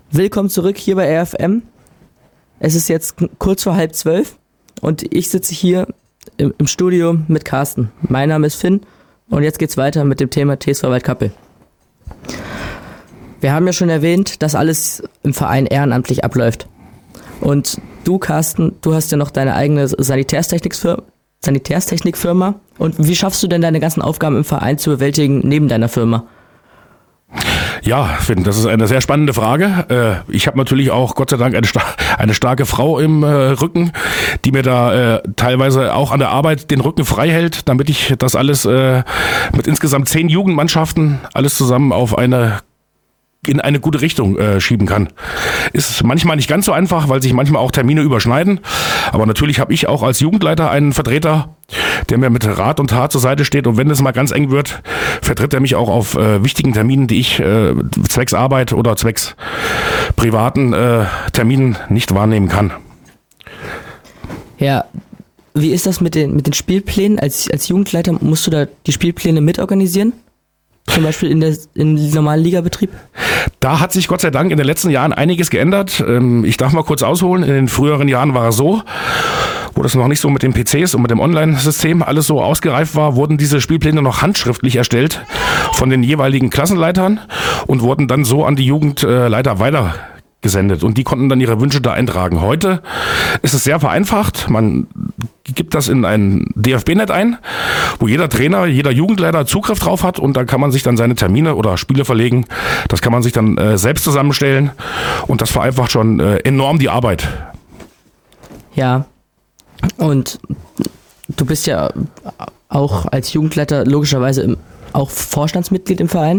Willkommen zurück hier bei RFM. Es ist jetzt kurz vor 11:30 und ich sitze hier im Studio mit Carsten. Mein Name ist Finn und jetzt geht's weiter mit dem Thema TSV Waldkappel. Wir haben ja schon erwähnt, dass alles im Verein ehrenamtlich abläuft. Und du, Carsten, du hast ja noch deine eigene Sanitärstechnikfirma. Und wie schaffst du denn deine ganzen Aufgaben im Verein zu bewältigen neben deiner Firma? Ja, Finn, das ist eine sehr spannende Frage. Ich habe natürlich auch, Gott sei Dank, eine starke Frau im Rücken, die mir da teilweise auch an der Arbeit den Rücken frei hält, damit ich das alles mit insgesamt 10 Jugendmannschaften alles zusammen in eine gute Richtung schieben kann. Ist manchmal nicht ganz so einfach, weil sich manchmal auch Termine überschneiden. Aber natürlich habe ich auch als Jugendleiter einen Vertreter, der mir mit Rat und Tat zur Seite steht. Und wenn es mal ganz eng wird, vertritt er mich auch auf wichtigen Terminen, die ich zwecks Arbeit oder zwecks privaten Terminen nicht wahrnehmen kann. Ja, wie ist das mit den Spielplänen? Als Jugendleiter musst du da die Spielpläne mitorganisieren? Zum Beispiel im normalen Ligabetrieb? Da hat sich Gott sei Dank in den letzten Jahren einiges geändert. Ich darf mal kurz ausholen. In den früheren Jahren war es so, wo das noch nicht so mit den PCs und mit dem Online-System alles so ausgereift war, wurden diese Spielpläne noch handschriftlich erstellt von den jeweiligen Klassenleitern und wurden dann so an die Jugendleiter weitergesendet. Und die konnten dann ihre Wünsche da eintragen. Heute ist es sehr vereinfacht. Man gibt das in ein DFB-Net ein, wo jeder Trainer, jeder Jugendleiter Zugriff drauf hat und da kann man sich dann seine Termine oder Spiele verlegen. Das kann man sich dann selbst zusammenstellen und das vereinfacht schon enorm die Arbeit. Ja, und du bist ja auch als Jugendleiter logischerweise auch Vorstandsmitglied im Verein.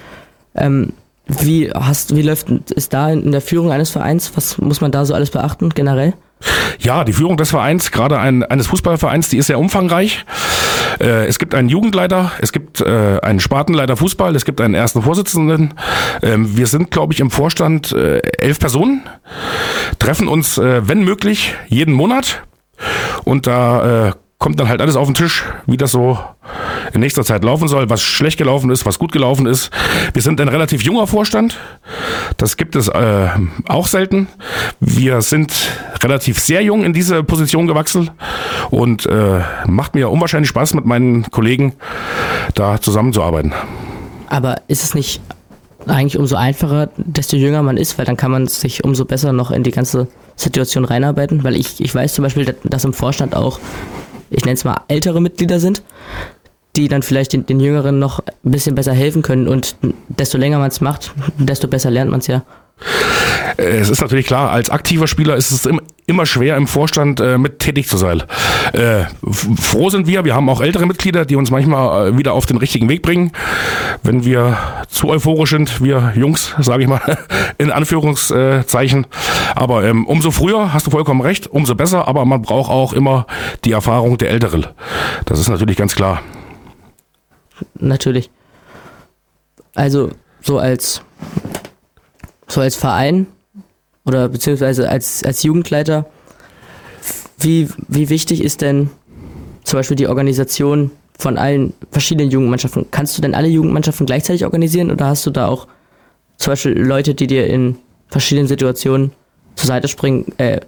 Wie ist da in der Führung eines Vereins? Was muss man da so alles beachten generell? Ja, die Führung des Vereins, gerade eines Fußballvereins, die ist sehr umfangreich. Es gibt einen Jugendleiter, es gibt einen Spartenleiter Fußball, es gibt einen ersten Vorsitzenden. Wir sind, glaube ich, im Vorstand 11 Personen, treffen uns, wenn möglich, jeden Monat. Und da kommt dann halt alles auf den Tisch, wie das so in nächster Zeit laufen soll, was schlecht gelaufen ist, was gut gelaufen ist. Wir sind ein relativ junger Vorstand. Das gibt es auch selten. Wir sind relativ sehr jung in diese Position gewachsen und macht mir unwahrscheinlich Spaß, mit meinen Kollegen da zusammenzuarbeiten. Aber ist es nicht eigentlich umso einfacher, desto jünger man ist, weil dann kann man sich umso besser noch in die ganze Situation reinarbeiten? Weil ich weiß zum Beispiel, dass im Vorstand auch, ich nenne es mal, ältere Mitglieder sind, die dann vielleicht den Jüngeren noch ein bisschen besser helfen können und desto länger man es macht, desto besser lernt man es ja. Es ist natürlich klar, als aktiver Spieler ist es immer schwer im Vorstand mit tätig zu sein. Froh sind wir haben auch ältere Mitglieder, die uns manchmal wieder auf den richtigen Weg bringen. Wenn wir zu euphorisch sind, wir Jungs, sage ich mal, in Anführungszeichen. Aber umso früher, hast du vollkommen recht, umso besser, aber man braucht auch immer die Erfahrung der Älteren. Das ist natürlich ganz klar. Natürlich. Also so als Verein oder beziehungsweise als Jugendleiter, wie wichtig ist denn zum Beispiel die Organisation von allen verschiedenen Jugendmannschaften? Kannst du denn alle Jugendmannschaften gleichzeitig organisieren oder hast du da auch zum Beispiel Leute, die dir in verschiedenen Situationen zur Seite springen,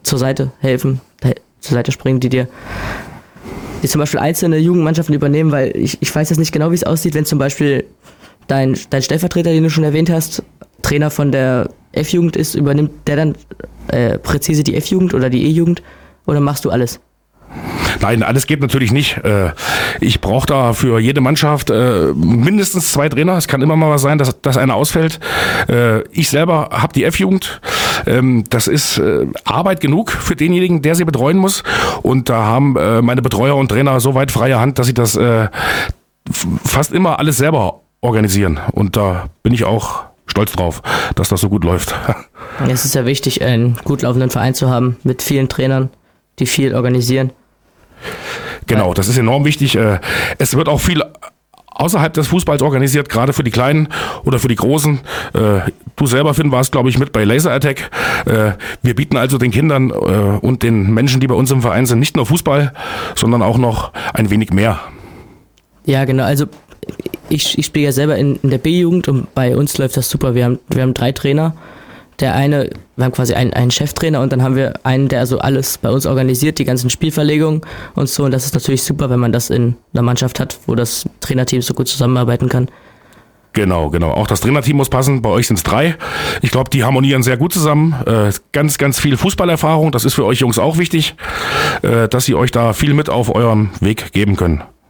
die zum Beispiel einzelne Jugendmannschaften übernehmen, weil ich weiß jetzt nicht genau, wie es aussieht, wenn zum Beispiel dein Stellvertreter, den du schon erwähnt hast, Trainer von der F-Jugend ist, übernimmt der dann präzise die F-Jugend oder die E-Jugend oder machst du alles? Nein, alles geht natürlich nicht. Ich brauche da für jede Mannschaft mindestens 2 Trainer. Es kann immer mal was sein, dass einer ausfällt. Ich selber habe die F-Jugend. Das ist Arbeit genug für denjenigen, der sie betreuen muss. Und da haben meine Betreuer und Trainer so weit freie Hand, dass sie das fast immer alles selber organisieren. Und da bin ich auch stolz drauf, dass das so gut läuft. Es ist ja wichtig, einen gut laufenden Verein zu haben mit vielen Trainern, die viel organisieren. Genau, das ist enorm wichtig. Es wird auch viel außerhalb des Fußballs organisiert, gerade für die Kleinen oder für die Großen. Du selber, Finn, warst, glaube ich, mit bei Laser Attack. Wir bieten also den Kindern und den Menschen, die bei uns im Verein sind, nicht nur Fußball, sondern auch noch ein wenig mehr. Ja, genau. Also ich spiele ja selber in der B-Jugend und bei uns läuft das super. Wir haben 3 Trainer, wir haben quasi einen Cheftrainer und dann haben wir einen, der also alles bei uns organisiert, die ganzen Spielverlegungen und so. Und das ist natürlich super, wenn man das in einer Mannschaft hat, wo das Trainerteam so gut zusammenarbeiten kann. Genau. Auch das Trainerteam muss passen. Bei euch sind es 3. Ich glaube, die harmonieren sehr gut zusammen. Ganz, ganz viel Fußballerfahrung. Das ist für euch Jungs auch wichtig, dass sie euch da viel mit auf euren Weg geben können.